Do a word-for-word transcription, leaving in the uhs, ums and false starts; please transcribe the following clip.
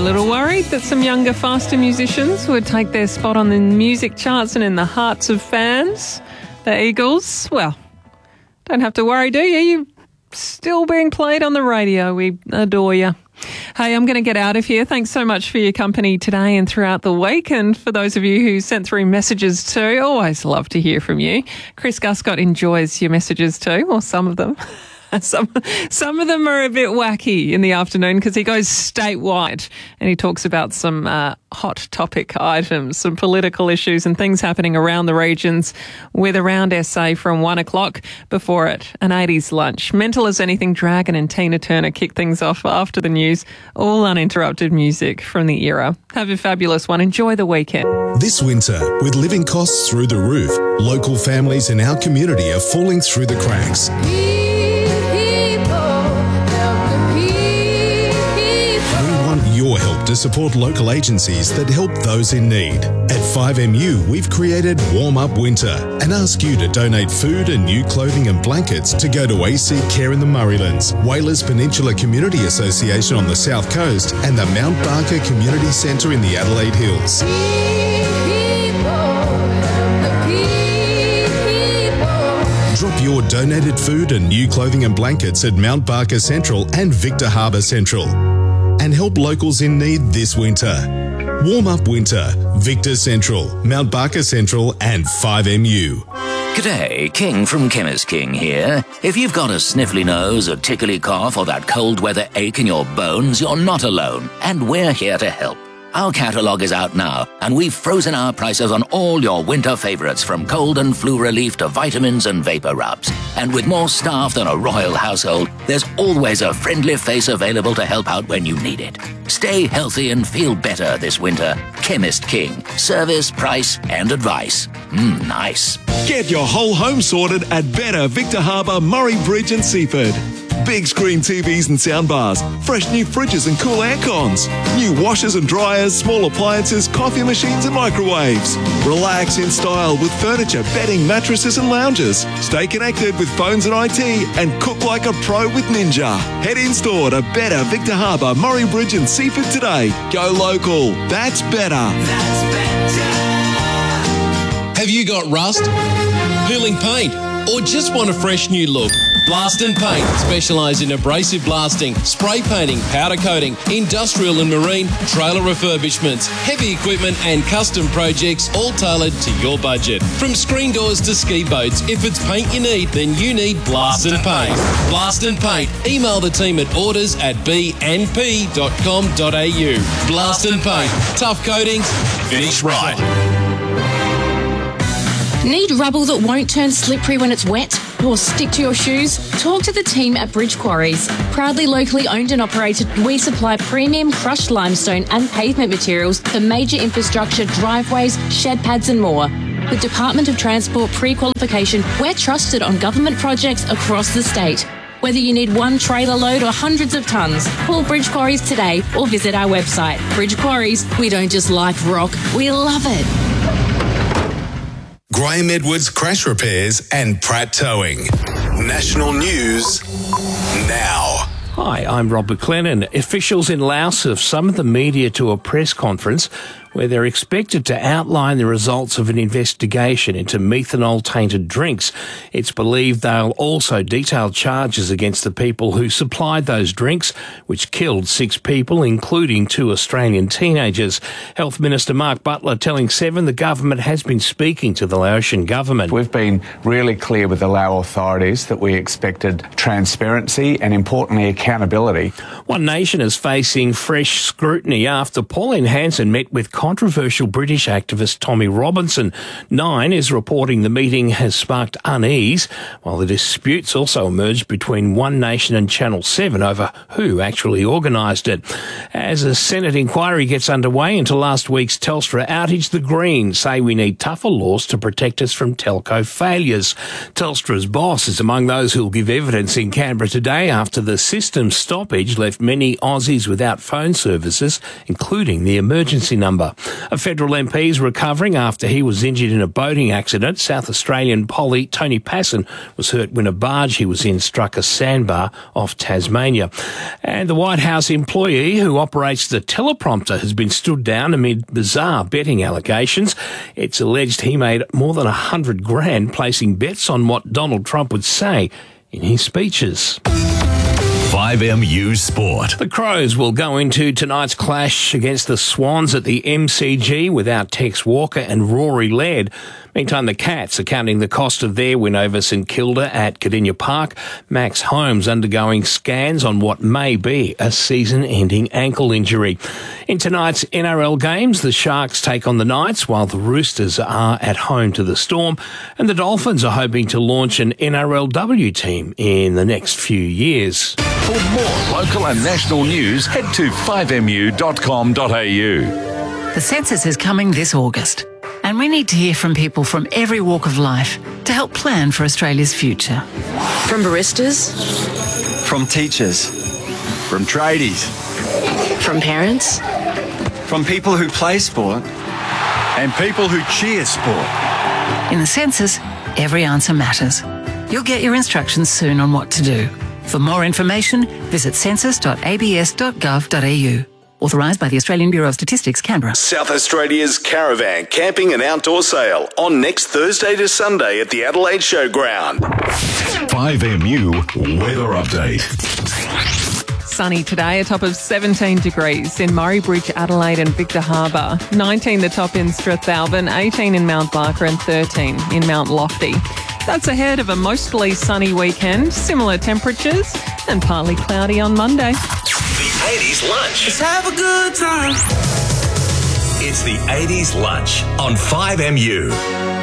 little worried that some younger, faster musicians would take their spot on the music charts and in the hearts of fans? The Eagles? Well, don't have to worry, do you? You're still being played on the radio. We adore you. Hey, I'm going to get out of here. Thanks so much for your company today and throughout the week. And for those of you who sent through messages too, always love to hear from you. Chris Guscott enjoys your messages too, or some of them. Some some of them are a bit wacky in the afternoon because he goes statewide and he talks about some uh, hot topic items, some political issues and things happening around the regions with Around S A from one o'clock. Before it, an eighties lunch. Mental as Anything Dragon and Tina Turner kick things off after the news. All uninterrupted music from the era. Have a fabulous one. Enjoy the weekend. This winter, with living costs through the roof, local families in our community are falling through the cracks. Your help to support local agencies that help those in need. At five M U, we've created Warm Up Winter and ask you to donate food and new clothing and blankets to go to A C Care in the Murraylands, Whalers Peninsula Community Association on the South Coast, and the Mount Barker Community Centre in the Adelaide Hills. Drop your donated food and new clothing and blankets at Mount Barker Central and Victor Harbour Central. And help locals in need this winter. Warm Up Winter, Victor Central, Mount Barker Central and five M U. G'day, King from Chemist King here. If you've got a sniffly nose, a tickly cough or that cold weather ache in your bones, you're not alone, and we're here to help. Our catalogue is out now, and we've frozen our prices on all your winter favourites from cold and flu relief to vitamins and vapour rubs. And with more staff than a royal household, there's always a friendly face available to help out when you need it. Stay healthy and feel better this winter. Chemist King. Service, price and advice. Mmm, nice. Get your whole home sorted at Better Victor Harbour, Murray Bridge and Seaford. Big screen T Vs and soundbars, fresh new fridges and cool air cons, new washers and dryers, small appliances, coffee machines and microwaves. Relax in style with furniture, bedding, mattresses and lounges. Stay connected with phones and I T and cook like a pro with Ninja. Head in store to Better Victor Harbour, Murray Bridge and Seaford today. Go local. That's better. That's better. Have you got rust, peeling paint, or just want a fresh new look? Blast and Paint specialise in abrasive blasting, spray painting, powder coating, industrial and marine, trailer refurbishments, heavy equipment and custom projects, all tailored to your budget. From screen doors to ski boats, if it's paint you need, then you need Blast and Paint. Blast and Paint. Email the team at orders at b n p dot com dot a u. Blast and Paint. Tough coatings, finish right. Need rubble that won't turn slippery when it's wet or stick to your shoes? Talk to the team at Bridge Quarries. Proudly locally owned and operated, we supply premium crushed limestone and pavement materials for major infrastructure, driveways, shed pads and more. With Department of Transport pre-qualification, we're trusted on government projects across the state. Whether you need one trailer load or hundreds of tonnes, call Bridge Quarries today or visit our website. Bridge Quarries, we don't just like rock, we love it. Graham Edwards Crash Repairs and Pratt Towing. National news now. Hi, I'm Rob McLennan. Officials in Laos have summoned the media to a press conference where they're expected to outline the results of an investigation into methanol-tainted drinks. It's believed they'll also detail charges against the people who supplied those drinks, which killed six people, including two Australian teenagers. Health Minister Mark Butler telling Seven the government has been speaking to the Laotian government. We've been really clear with the Lao authorities that we expected transparency and, importantly, accountability. One Nation is facing fresh scrutiny after Pauline Hanson met with controversial British activist Tommy Robinson. Nine is reporting the meeting has sparked unease, while the disputes also emerged between One Nation and Channel seven over who actually organised it. As a Senate inquiry gets underway into last week's Telstra outage, the Greens say we need tougher laws to protect us from telco failures. Telstra's boss is among those who will give evidence in Canberra today after the system stoppage left many Aussies without phone services, including the emergency number. Taylor. A federal M P is recovering after he was injured in a boating accident. South Australian Polly Tony Passon was hurt when a barge he was in struck a sandbar off Tasmania. And the White House employee who operates the teleprompter has been stood down amid bizarre betting allegations. It's alleged he made more than a hundred grand placing bets on what Donald Trump would say in his speeches. five M U Sport. The Crows will go into tonight's clash against the Swans at the M C G without Tex Walker and Rory Laird. Meantime, the Cats are counting the cost of their win over St Kilda at Cardinia Park. Max Holmes undergoing scans on what may be a season-ending ankle injury. In tonight's N R L games, the Sharks take on the Knights while the Roosters are at home to the Storm, and the Dolphins are hoping to launch an N R L W team in the next few years. For more local and national news, head to five m u dot com dot a u. The census is coming this August, and we need to hear from people from every walk of life to help plan for Australia's future. From baristas, from teachers, from tradies, from parents, from people who play sport, and people who cheer sport. In the census, every answer matters. You'll get your instructions soon on what to do. For more information, visit census dot a b s dot gov dot a u. Authorised by the Australian Bureau of Statistics, Canberra. South Australia's caravan, camping and outdoor sale on next Thursday to Sunday at the Adelaide Showground. five M U Weather Update. Sunny today, a top of seventeen degrees in Murray Bridge, Adelaide and Victor Harbour. nineteen the top in Strathalbyn, eighteen in Mount Barker and thirteen in Mount Lofty. That's ahead of a mostly sunny weekend, similar temperatures and partly cloudy on Monday. The eighties Lunch. Let's have a good time. It's the eighties Lunch on five M U.